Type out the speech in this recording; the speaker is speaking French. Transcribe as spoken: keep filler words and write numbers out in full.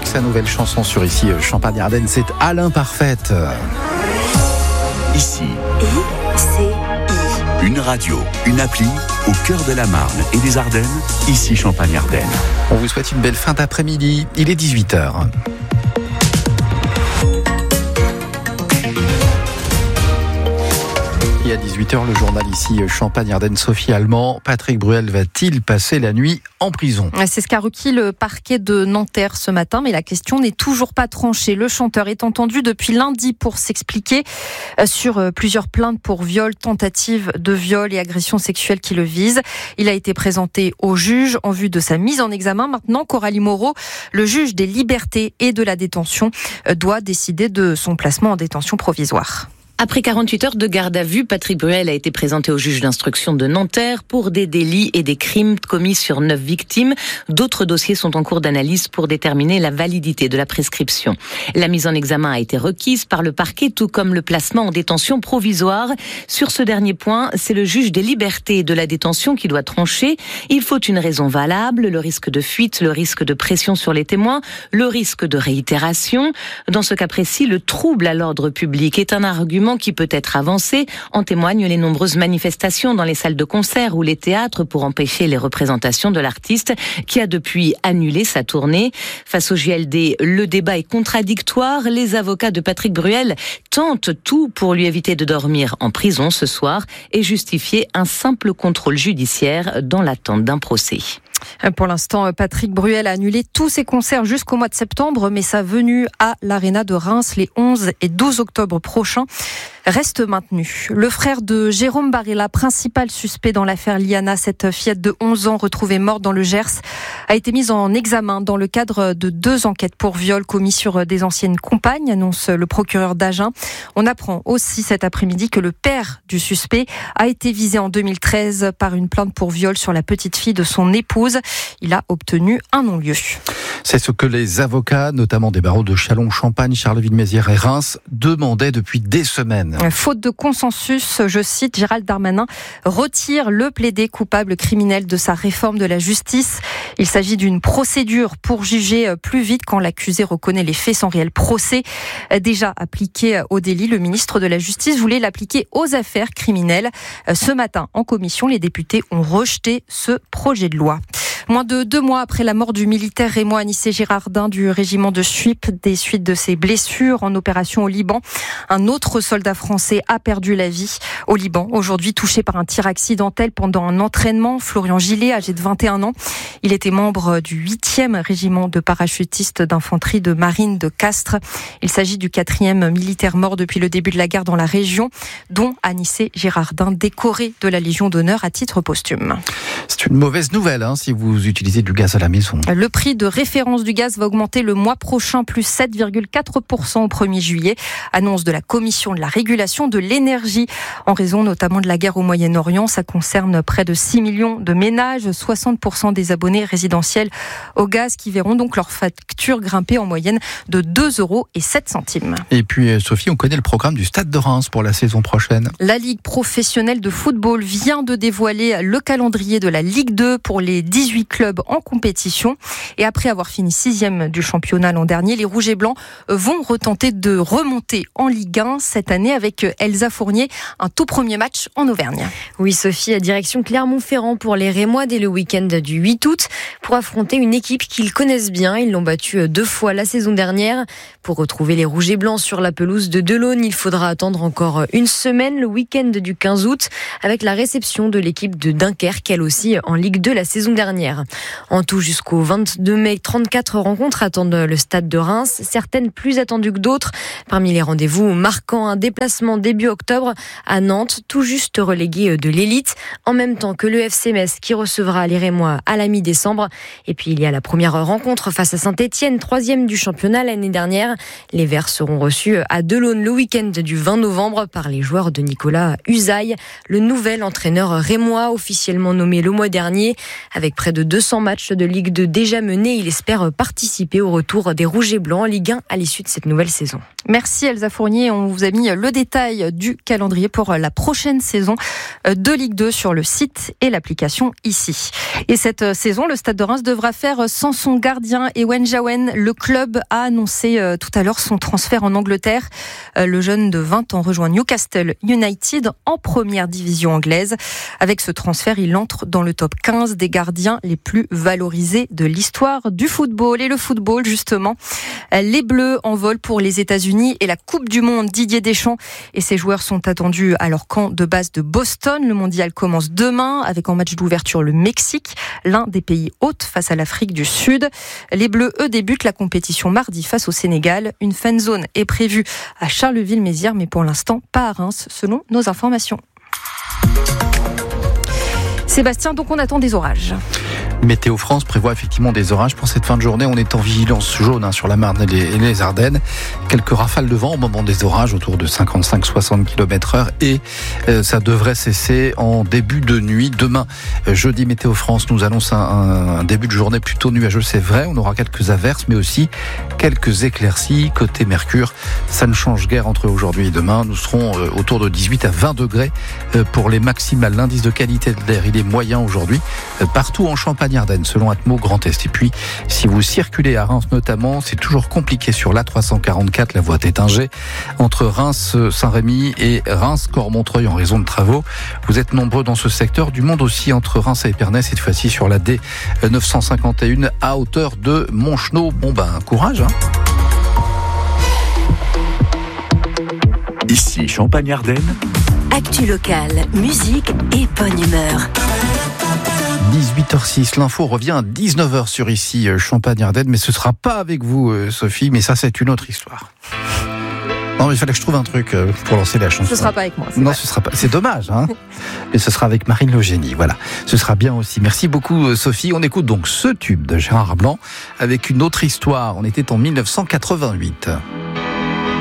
avec sa nouvelle chanson sur ici Champagne-Ardenne, c'est À l'imparfaite. Ici, I C I. Une radio, une appli au cœur de la Marne et des Ardennes, ici Champagne-Ardenne. On vous souhaite une belle fin d'après-midi, il est dix-huit heures. Et à dix-huit heures, le journal ici Champagne-Ardenne, Sophie Allemand. Patrick Bruel va-t-il passer la nuit en prison ? C'est ce qu'a requis le parquet de Nanterre ce matin, mais la question n'est toujours pas tranchée. Le chanteur est entendu depuis lundi pour s'expliquer sur plusieurs plaintes pour viol, tentative de viol et agression sexuelle qui le visent. Il a été présenté au juge en vue de sa mise en examen. Maintenant, Coralie Moreau, le juge des libertés et de la détention, doit décider de son placement en détention provisoire. Après quarante-huit heures de garde à vue, Patrick Bruel a été présenté au juge d'instruction de Nanterre pour des délits et des crimes commis sur neuf victimes. D'autres dossiers sont en cours d'analyse pour déterminer la validité de la prescription. La mise en examen a été requise par le parquet, tout comme le placement en détention provisoire. Sur ce dernier point, c'est le juge des libertés et de la détention qui doit trancher. Il faut une raison valable, le risque de fuite, le risque de pression sur les témoins, le risque de réitération. Dans ce cas précis, le trouble à l'ordre public est un argument qui peut être avancé. En témoignent les nombreuses manifestations dans les salles de concert ou les théâtres pour empêcher les représentations de l'artiste qui a depuis annulé sa tournée. Face au J L D, le débat est contradictoire. Les avocats de Patrick Bruel tentent tout pour lui éviter de dormir en prison ce soir et justifier un simple contrôle judiciaire dans l'attente d'un procès. Pour l'instant, Patrick Bruel a annulé tous ses concerts jusqu'au mois de septembre, mais sa venue à l'Arena de Reims les onze et douze octobre prochains reste maintenue. Le frère de Jérôme Barella, principal suspect dans l'affaire Liana, cette fillette de onze ans retrouvée morte dans le Gers, a été mise en examen dans le cadre de deux enquêtes pour viol commis sur des anciennes compagnes, annonce le procureur d'Agen. On apprend aussi cet après-midi que le père du suspect a été visé en deux mille treize par une plainte pour viol sur la petite fille de son épouse. Il a obtenu un non-lieu. C'est ce que les avocats, notamment des barreaux de Châlons, Champagne, Charleville-Mézières et Reims, demandaient depuis des semaines. Faute de consensus, je cite, Gérald Darmanin retire le plaidé coupable criminel de sa réforme de la justice. Il s'agit d'une procédure pour juger plus vite quand l'accusé reconnaît les faits sans réel procès. Déjà appliqué au délit, le ministre de la Justice voulait l'appliquer aux affaires criminelles. Ce matin, en commission, les députés ont rejeté ce projet de loi. Moins de deux mois après la mort du militaire Rémois Anissé-Girardin du régiment de Suippes, des suites de ses blessures en opération au Liban, un autre soldat français a perdu la vie au Liban, aujourd'hui touché par un tir accidentel pendant un entraînement. Florian Gillet, âgé de vingt et un ans, il était membre du huitième régiment de parachutistes d'infanterie de marine de Castres. Il s'agit du quatrième militaire mort depuis le début de la guerre dans la région, dont Anissé-Girardin, décoré de la Légion d'honneur à titre posthume. C'est une mauvaise nouvelle hein, si vous Vous utilisez du gaz à la maison. Le prix de référence du gaz va augmenter le mois prochain, plus sept virgule quatre pour cent au premier juillet. Annonce de la Commission de la régulation de l'énergie. En raison notamment de la guerre au Moyen-Orient, ça concerne près de six millions de ménages, soixante pour cent des abonnés résidentiels au gaz qui verront donc leur facture grimper en moyenne de deux euros et sept centimes. Et puis Sophie, on connaît le programme du Stade de Reims pour la saison prochaine. La Ligue professionnelle de football vient de dévoiler le calendrier de la Ligue deux pour les dix-huit clubs en compétition. Et après avoir fini sixième du championnat l'an dernier, les Rouges et Blancs vont retenter de remonter en Ligue un cette année avec Elsa Fournier, un tout premier match en Auvergne. Oui Sophie, à direction Clermont-Ferrand pour les Rémois dès le week-end du huit août pour affronter une équipe qu'ils connaissent bien. Ils l'ont battue deux fois la saison dernière. Pour retrouver les Rouges et Blancs sur la pelouse de Delaune, il faudra attendre encore une semaine, le week-end du quinze août, avec la réception de l'équipe de Dunkerque, elle aussi en Ligue deux la saison dernière. En tout, jusqu'au vingt-deux mai, trente-quatre rencontres attendent le stade de Reims, certaines plus attendues que d'autres. Parmi les rendez-vous marquant un déplacement début octobre à Nantes, tout juste relégué de l'élite, en même temps que le F C Metz qui recevra les Rémois à la mi-décembre. Et puis il y a la première rencontre face à Saint-Étienne, troisième du championnat l'année dernière. Les Verts seront reçus à Delaune le week-end du vingt novembre par les joueurs de Nicolas Usaï, le nouvel entraîneur rémois officiellement nommé le mois dernier, avec près de deux cents matchs de Ligue deux déjà menés. Il espère participer au retour des Rouges et Blancs en Ligue un à l'issue de cette nouvelle saison. Merci Elsa Fournier. On vous a mis le détail du calendrier pour la prochaine saison de Ligue deux sur le site et l'application ici. Et cette saison, le Stade de Reims devra faire sans son gardien Ewen Jawen. Le club a annoncé tout à l'heure son transfert en Angleterre. Le jeune de vingt ans rejoint Newcastle United en première division anglaise. Avec ce transfert, il entre dans le top quinze des gardiens les plus valorisés de l'histoire du football. Et le football, justement, les Bleus en vol pour les États-Unis et la Coupe du Monde. Didier Deschamps et ses joueurs sont attendus à leur camp de base de Boston. Le mondial commence demain avec en match d'ouverture le Mexique, l'un des pays hôtes face à l'Afrique du Sud. Les Bleus, eux, débutent la compétition mardi face au Sénégal. Une fan zone est prévue à Charleville-Mézières, mais pour l'instant pas à Reims, selon nos informations. Sébastien, donc on attend des orages. Météo France prévoit effectivement des orages pour cette fin de journée. On est en vigilance jaune hein, sur la Marne et les, et les Ardennes. Quelques rafales de vent au moment des orages, autour de cinquante-cinq à soixante kilomètres heure. Et euh, ça devrait cesser en début de nuit. Demain, euh, jeudi, Météo France nous annonce un, un, un début de journée plutôt nuageux. C'est vrai, on aura quelques averses, mais aussi quelques éclaircies. Côté Mercure, ça ne change guère entre aujourd'hui et demain. Nous serons euh, autour de dix-huit à vingt degrés euh, pour les maximales. L'indice de qualité de l'air, il est moyen aujourd'hui. Euh, partout en Champagne-Ardenne, selon Atmo Grand Est. Et puis, si vous circulez à Reims notamment, c'est toujours compliqué sur l'A trois cent quarante-quatre, la voie Tétinger, entre Reims-Saint-Rémy et Reims-Cormontreuil en raison de travaux. Vous êtes nombreux dans ce secteur, du monde aussi entre Reims et Épernay, cette fois-ci sur la D neuf cent cinquante et un à hauteur de Montchenot. Bon ben, courage hein. Ici, Champagne-Ardenne. Actu locale, musique et bonne humeur. dix-huit heures six, l'info revient à dix-neuf heures sur ici, Champagne-Ardenne, mais ce sera pas avec vous, Sophie, mais ça c'est une autre histoire. Non, mais il fallait que je trouve un truc pour lancer la chanson. Ce sera pas avec moi. Non, vrai. ce sera pas. C'est dommage, hein. Mais ce sera avec Marine Le Génie. Voilà. Ce sera bien aussi. Merci beaucoup, Sophie. On écoute donc ce tube de Gérard Blanc avec une autre histoire. On était en mille neuf cent quatre-vingt-huit.